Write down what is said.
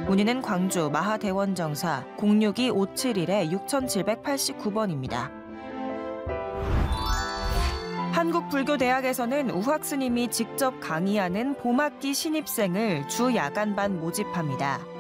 문의는 광주 마하대원정사 062-571-6789번입니다. 한국불교대학에서는 우학 스님이 직접 강의하는 봄학기 신입생을 주 야간반 모집합니다.